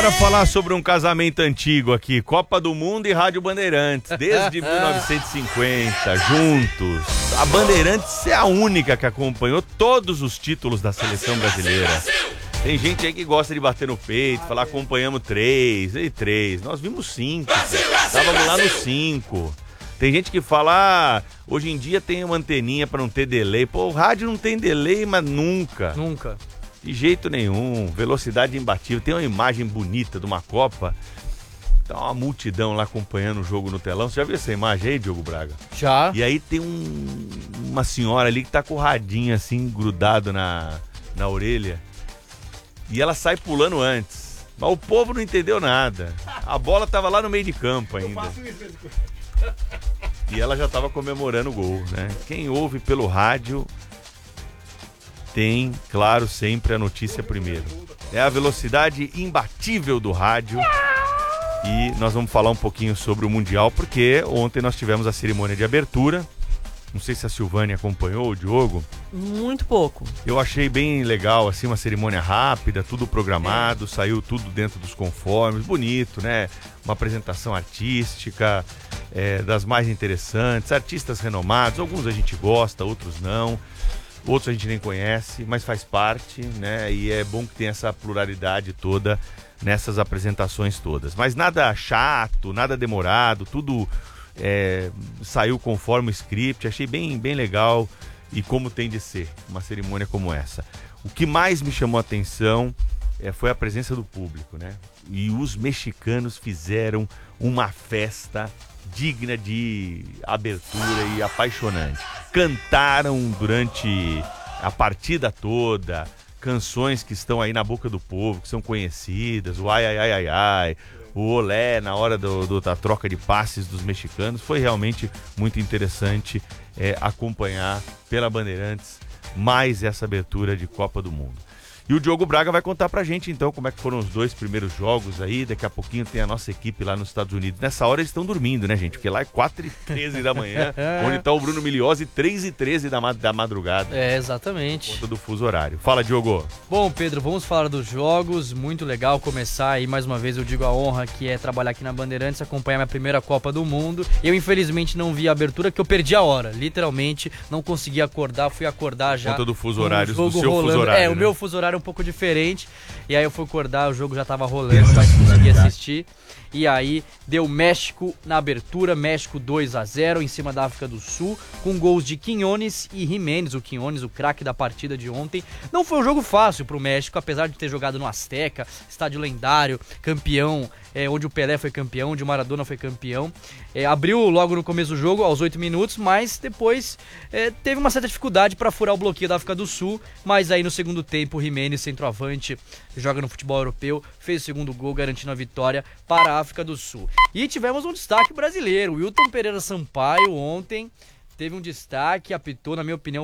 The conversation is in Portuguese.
Para falar sobre um casamento antigo aqui, Copa do Mundo e Rádio Bandeirantes, desde 1950, juntos. A Bandeirantes é a única que acompanhou todos os títulos da seleção brasileira. Tem gente aí que gosta de bater no peito, falar acompanhamos 3. Nós vimos 5, estávamos lá no 5. Tem gente que fala, hoje em dia tem uma anteninha para não ter delay. Pô, o rádio não tem delay, mas nunca. Nunca. De jeito nenhum, velocidade imbatível. Tem uma imagem bonita de uma Copa. Tá uma multidão lá acompanhando o jogo no telão. Você já viu essa imagem aí, Diogo Braga? Já. E aí tem uma senhora ali que tá com o radinho assim, grudado na orelha. E ela sai pulando antes. Mas o povo não entendeu nada. A bola tava lá no meio de campo ainda. E ela já tava comemorando o gol, né? Quem ouve pelo rádio tem, claro, sempre a notícia primeiro. É a velocidade imbatível do rádio. E nós vamos falar um pouquinho sobre o Mundial, porque ontem nós tivemos a cerimônia de abertura. Não sei se a Silvânia acompanhou, o Diogo. Muito pouco. Eu achei bem legal, assim, uma cerimônia rápida, tudo programado, saiu tudo dentro dos conformes, bonito, né? Uma apresentação artística, das mais interessantes, artistas renomados, alguns a gente gosta, outros não. Outros a gente nem conhece, mas faz parte, né? E é bom que tenha essa pluralidade toda nessas apresentações todas. Mas nada chato, nada demorado, tudo saiu conforme o script. Achei bem legal e como tem de ser uma cerimônia como essa. O que mais me chamou a atenção foi a presença do público, né? E os mexicanos fizeram uma festa digna de abertura e apaixonante. Cantaram durante a partida toda canções que estão aí na boca do povo, que são conhecidas, o ai, ai, ai, ai, ai, o olé na hora da troca de passes dos mexicanos. Foi realmente muito interessante acompanhar pela Bandeirantes mais essa abertura de Copa do Mundo. E o Diogo Braga vai contar pra gente, então, como é que foram os 2 primeiros jogos aí. Daqui a pouquinho tem a nossa equipe lá nos Estados Unidos. Nessa hora eles estão dormindo, né, gente? Porque lá é 4h13 da manhã, onde tá o Bruno Migliozzi, 3h13 da madrugada. Exatamente. Por conta do fuso horário. Fala, Diogo. Bom, Pedro, vamos falar dos jogos. Muito legal começar aí, mais uma vez eu digo a honra que é trabalhar aqui na Bandeirantes, acompanhar minha primeira Copa do Mundo. Eu, infelizmente, não vi a abertura, que eu perdi a hora. Literalmente, não consegui acordar, fui acordar já. Por conta do fuso horário, do seu rolando. fuso horário. O meu fuso horário é um pouco diferente, e aí eu fui acordar, o jogo já tava rolando, mas consegui assistir. E aí deu México na abertura, México 2-0 em cima da África do Sul, com gols de Quiñones e Jiménez. O Quiñones, o craque da partida de ontem. Não foi um jogo fácil pro México, apesar de ter jogado no Azteca, estádio lendário, campeão, onde o Pelé foi campeão, onde o Maradona foi campeão. Abriu logo no começo do jogo, aos 8 minutos, mas depois teve uma certa dificuldade para furar o bloqueio da África do Sul. Mas aí no segundo tempo, o Jiménez, centroavante, joga no futebol europeu, fez o segundo gol, garantindo a vitória para a África do Sul. E tivemos um destaque brasileiro. O Wilton Pereira Sampaio ontem teve um destaque, apitou, na minha opinião,